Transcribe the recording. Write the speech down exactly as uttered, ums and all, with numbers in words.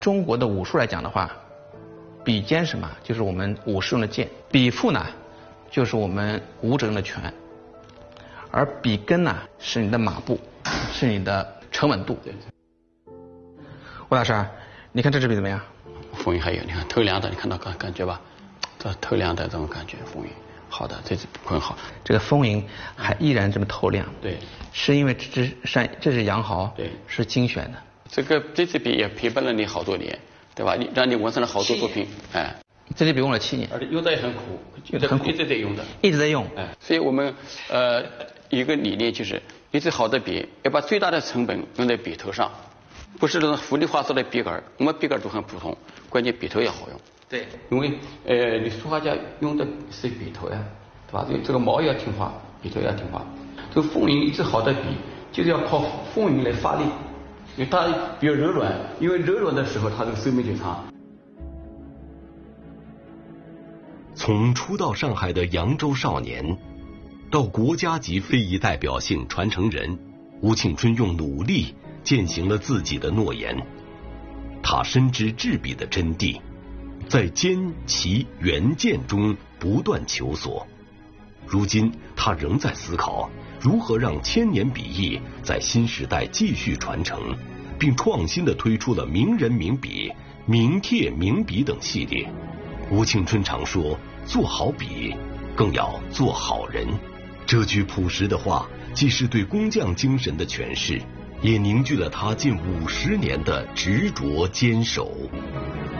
中国的武术来讲的话，比肩什么？就是我们武士用的剑。比腹呢，就是我们武者用的拳。而比根呢，是你的马步，是你的沉稳度。吴老师，你看这支笔怎么样？ 风云还有，你看透亮的，你看到感感觉吧？这透亮的这种感觉，风云好的，这支很好。 这个风云还依然这么透亮， 对， 是因为这支山，这是羊毫， 对， 是精选的。 这个这支笔也陪伴了你好多年，对吧？你让你完成了好多作品，哎。 这支笔用了七年， 而且用的也很苦， 用的很苦， 一直在用的， 一直在用。 哎，所以我们呃一个理念就是，一支好的笔要把最大的成本用在笔头上，不是那种浮力画做的笔杆，我们笔杆都很普通，关键笔头也好用。 对， 因为呃你书法家用的是笔头呀，对吧？这这个毛也要听话，笔头也要听话。这个风云一支好的笔，就是要靠风云来发力，因为它比较柔软，因为柔软的时候它这个寿命就长。 从初到上海的扬州少年，到国家级非遗代表性传承人，吴庆春用努力践行了自己的诺言。他深知制笔的真谛，在兼齐圆剑中不断求索。如今他仍在思考如何让千年笔艺在新时代继续传承，并创新地推出了名人名笔、名帖名笔等系列。吴庆春常说，做好笔更要做好人。这句朴实的话既是对工匠精神的诠释，也凝聚了他近五十年的执着坚守。